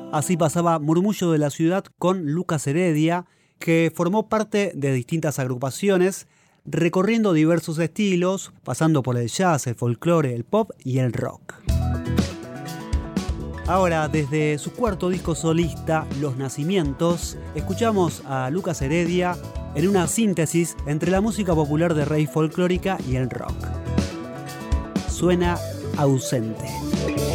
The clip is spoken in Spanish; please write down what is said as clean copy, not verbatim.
Así pasaba Murmullo de la Ciudad con Lucas Heredia, que formó parte de distintas agrupaciones, recorriendo diversos estilos, pasando por el jazz, el folclore, el pop y el rock. Ahora, desde su cuarto disco solista, Los Nacimientos, escuchamos a Lucas Heredia en una síntesis entre la música popular de raíz folclórica y el rock. Suena Ausente.